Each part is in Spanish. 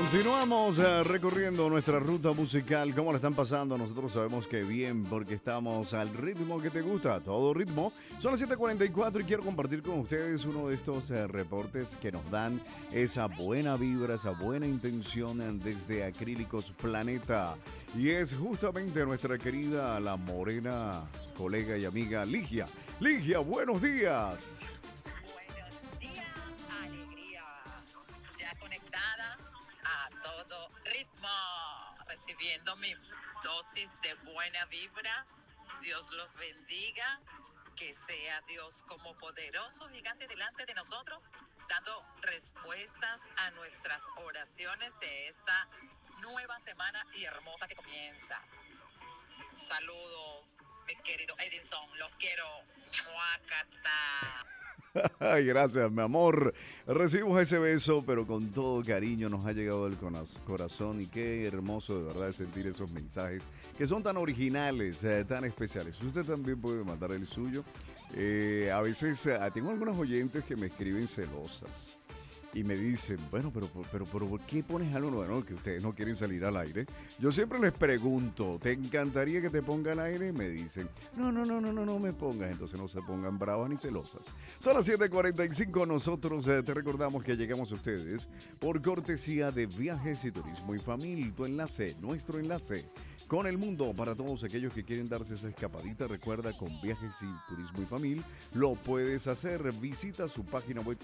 Continuamos recorriendo nuestra ruta musical. ¿Cómo le están pasando? Nosotros sabemos que bien, porque estamos al ritmo que te gusta, a todo ritmo. Son las 7:44 y quiero compartir con ustedes uno de estos reportes que nos dan esa buena vibra, esa buena intención desde Acrílicos Planeta. Y es justamente nuestra querida, la morena colega y amiga Ligia. Ligia, buenos días. Buenos días, alegría. Ya conectada a todo ritmo, recibiendo mi dosis de buena vibra. Dios los bendiga. Que sea Dios como poderoso gigante delante de nosotros, dando respuestas a nuestras oraciones de esta nueva semana y hermosa que comienza. Saludos, mi querido Edinson, los quiero. Muacata. Ay, gracias, mi amor. Recibimos ese beso, pero con todo cariño nos ha llegado del corazón y qué hermoso de verdad sentir esos mensajes que son tan originales, tan especiales. Usted también puede mandar el suyo. A veces tengo algunos oyentes que me escriben celosas. Y me dicen, bueno, pero ¿por qué pones algo nuevo que ustedes no quieren salir al aire? Yo siempre les pregunto, ¿te encantaría que te ponga al aire? Y me dicen, no me pongas. Entonces no se pongan bravas ni celosas. Son las 7:45, nosotros te recordamos que llegamos a ustedes por cortesía de Viajes y Turismo y Familia, tu enlace, nuestro enlace con el mundo para todos aquellos que quieren darse esa escapadita. Recuerda, con Viajes y Turismo y Familia lo puedes hacer. Visita su página web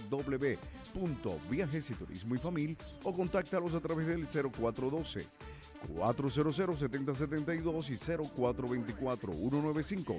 www.viajesyturismoyfamil o contáctalos a través del 0412 400 7072 y 0424 195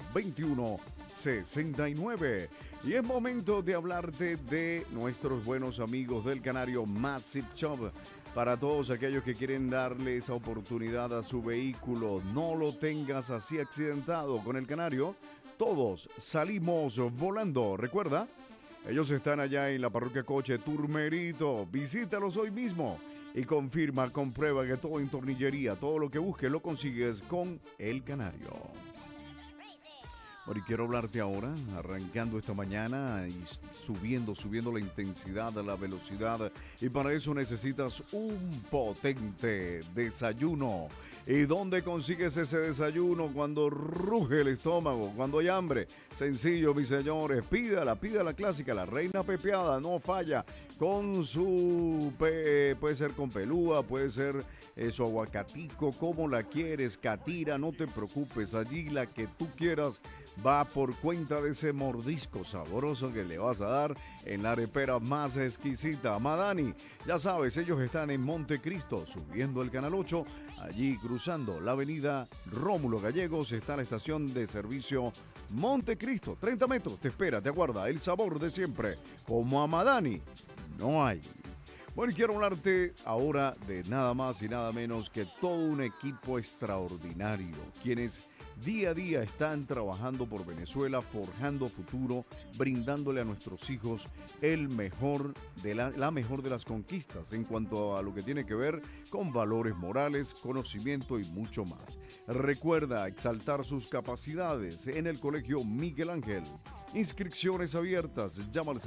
2169. Y es momento de hablarte de nuestros buenos amigos del Canario Massive Shop. Para todos aquellos que quieren darle esa oportunidad a su vehículo, no lo tengas así accidentado. Con el Canario, todos salimos volando. Recuerda, ellos están allá en la parroquia Coche Turmerito. Visítalos hoy mismo y confirma, comprueba que todo en tornillería, todo lo que busques lo consigues con el Canario. Bueno, y quiero hablarte ahora, arrancando esta mañana y subiendo la intensidad, la velocidad. Y para eso necesitas un potente desayuno. ¿Y dónde consigues ese desayuno? Cuando ruge el estómago, cuando hay hambre. Sencillo, mis señores, pídala clásica, la reina pepeada, no falla. Con su, puede ser con pelúa, puede ser su aguacatico, como la quieres, catira, no te preocupes, allí la que tú quieras va por cuenta de ese mordisco sabroso que le vas a dar en la arepera más exquisita. Madani, ya sabes, ellos están en Montecristo, subiendo el Canal 8, allí cruzando la avenida Rómulo Gallegos, está la estación de servicio Montecristo. 30 metros, te espera, te aguarda el sabor de siempre. Como a Madani, no hay. Bueno, y quiero hablarte ahora de nada más y nada menos que todo un equipo extraordinario, quienes día a día están trabajando por Venezuela, forjando futuro, brindándole a nuestros hijos el mejor de la mejor de las conquistas en cuanto a lo que tiene que ver con valores morales, conocimiento y mucho más. Recuerda exaltar sus capacidades en el Colegio Miguel Ángel. Inscripciones abiertas. Llama al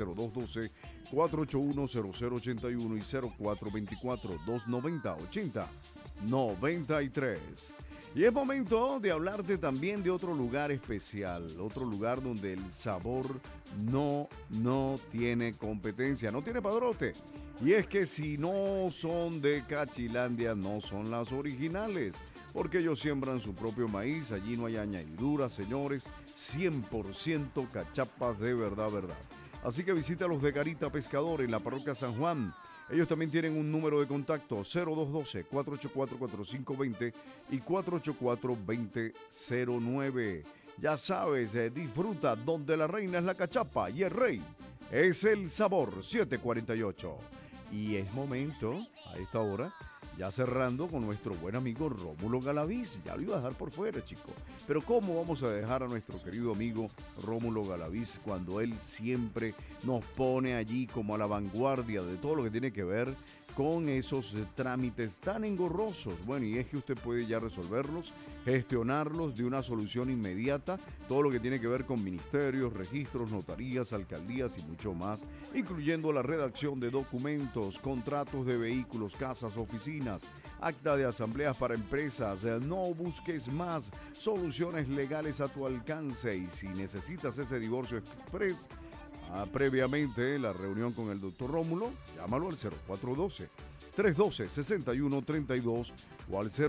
0212-481-0081 y 0424-290-8093. Y es momento de hablarte también de otro lugar especial, otro lugar donde el sabor no tiene competencia, no tiene padrote. Y es que si no son de Cachilandia, no son las originales, porque ellos siembran su propio maíz, allí no hay añadiduras, señores, 100% cachapas de verdad. Así que visita los de Garita Pescador en la parroquia San Juan. Ellos también tienen un número de contacto 0212-484-4520 y 484-2009. Ya sabes, disfruta donde la reina es la cachapa y el rey es el sabor. 748. Y es momento, a esta hora, ya cerrando con nuestro buen amigo Rómulo Galaviz. Ya lo iba a dejar por fuera, chico. Pero ¿cómo vamos a dejar a nuestro querido amigo Rómulo Galaviz cuando él siempre nos pone allí como a la vanguardia de todo lo que tiene que ver con esos trámites tan engorrosos. Bueno, y es que usted puede ya resolverlos, gestionarlos de una solución inmediata, todo lo que tiene que ver con ministerios, registros, notarías, alcaldías y mucho más, incluyendo la redacción de documentos, contratos de vehículos, casas, oficinas, acta de asambleas para empresas. No busques más, soluciones legales a tu alcance, y si necesitas ese divorcio express, previamente la reunión con el doctor Rómulo, llámalo al 0412-312-6132 o al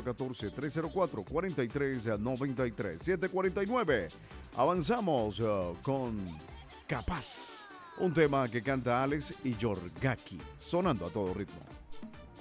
0414-304-4393, 749. Avanzamos con Capaz, un tema que canta Alex y Yorgaki, sonando a todo ritmo.